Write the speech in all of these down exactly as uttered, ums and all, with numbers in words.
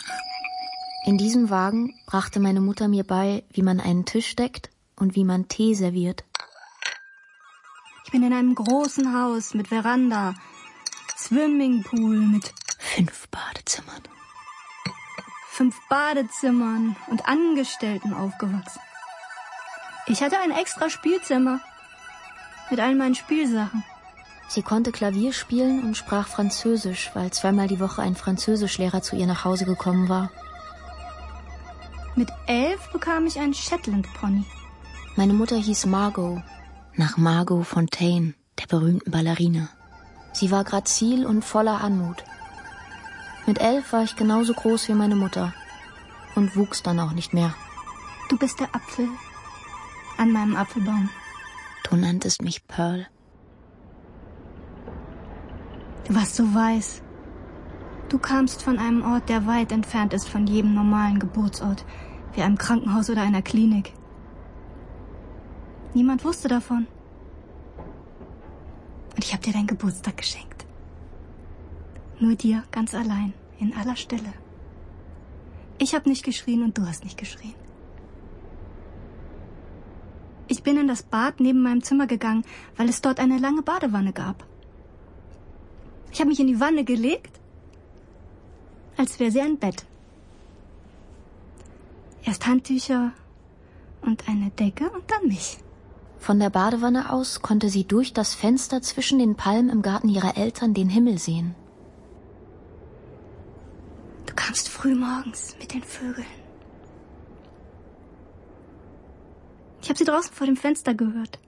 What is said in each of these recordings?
In diesem Wagen brachte meine Mutter mir bei, wie man einen Tisch deckt und wie man Tee serviert. Ich bin in einem großen Haus mit Veranda, Swimmingpool mit fünf Badezimmern. Fünf Badezimmern und Angestellten aufgewachsen. Ich hatte ein extra Spielzimmer mit all meinen Spielsachen. Sie konnte Klavier spielen und sprach Französisch, weil zweimal die Woche ein Französischlehrer zu ihr nach Hause gekommen war. Mit elf bekam ich einen Shetland-Pony. Meine Mutter hieß Margot, nach Margot Fontaine, der berühmten Ballerina. Sie war grazil und voller Anmut. Mit elf war ich genauso groß wie meine Mutter und wuchs dann auch nicht mehr. Du bist der Apfel an meinem Apfelbaum. Du nanntest mich Pearl. Du warst so weiß. Du kamst von einem Ort, der weit entfernt ist von jedem normalen Geburtsort, wie einem Krankenhaus oder einer Klinik. Niemand wusste davon. Und ich habe dir deinen Geburtstag geschenkt. Nur dir, ganz allein, in aller Stille. Ich habe nicht geschrien und du hast nicht geschrien. Ich bin in das Bad neben meinem Zimmer gegangen, weil es dort eine lange Badewanne gab. Ich habe mich in die Wanne gelegt, als wäre sie ein Bett. Erst Handtücher und eine Decke und dann mich. Von der Badewanne aus konnte sie durch das Fenster zwischen den Palmen im Garten ihrer Eltern den Himmel sehen. Du kamst früh morgens mit den Vögeln. Ich habe sie draußen vor dem Fenster gehört.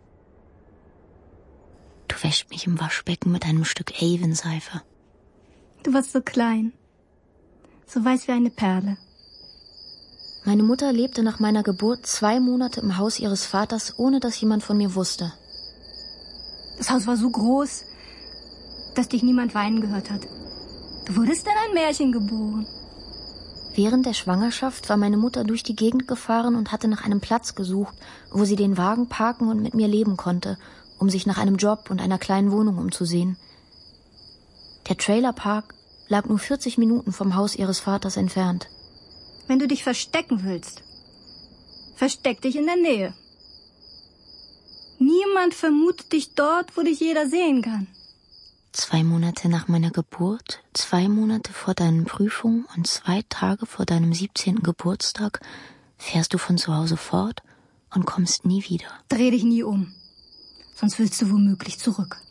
Du wäschst mich im Waschbecken mit einem Stück Avon-Seife. Du warst so klein, so weiß wie eine Perle. Meine Mutter lebte nach meiner Geburt zwei Monate im Haus ihres Vaters, ohne dass jemand von mir wusste. Das Haus war so groß, dass dich niemand weinen gehört hat. Du wurdest in ein Märchen geboren. Während der Schwangerschaft war meine Mutter durch die Gegend gefahren und hatte nach einem Platz gesucht, wo sie den Wagen parken und mit mir leben konnte, um sich nach einem Job und einer kleinen Wohnung umzusehen. Der Trailerpark lag nur vierzig Minuten vom Haus ihres Vaters entfernt. Wenn du dich verstecken willst, versteck dich in der Nähe. Niemand vermutet dich dort, wo dich jeder sehen kann. Zwei Monate nach meiner Geburt, zwei Monate vor deinen Prüfungen und zwei Tage vor deinem siebzehnten Geburtstag fährst du von zu Hause fort und kommst nie wieder. Dreh dich nie um, sonst willst du womöglich zurück.